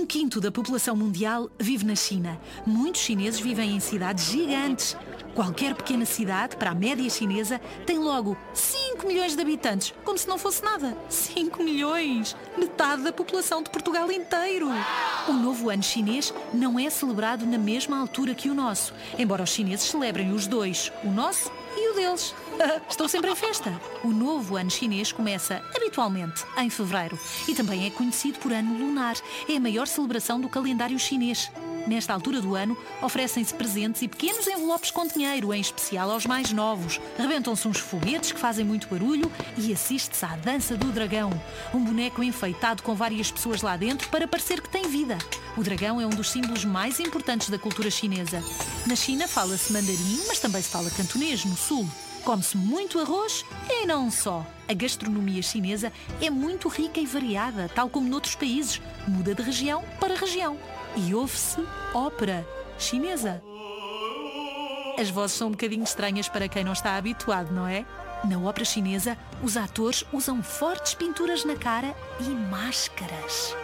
1/5 da população mundial vive na China. Muitos chineses vivem em cidades gigantes. Qualquer pequena cidade, para a média chinesa, tem logo 5 milhões de habitantes, como se não fosse nada. 5 milhões! Metade da população de Portugal inteiro! O novo ano chinês não é celebrado na mesma altura que o nosso, embora os chineses celebrem os dois, o nosso e o deles. Estão sempre em festa. O novo ano chinês começa, habitualmente, em fevereiro e também é conhecido por ano lunar. É a maior celebração do calendário chinês. Nesta altura do ano, oferecem-se presentes e pequenos envelopes com dinheiro, em especial aos mais novos. Rebentam-se uns foguetes que fazem muito barulho e assiste-se à dança do dragão. Um boneco enfeitado com várias pessoas lá dentro para parecer que tem vida. O dragão é um dos símbolos mais importantes da cultura chinesa. Na China fala-se mandarim, mas também se fala cantonês, no sul. Come-se muito arroz e não só. A gastronomia chinesa é muito rica e variada, tal como noutros países. Muda de região para região. E ouve-se ópera chinesa. As vozes são um bocadinho estranhas para quem não está habituado, não é? Na ópera chinesa, os atores usam fortes pinturas na cara e máscaras.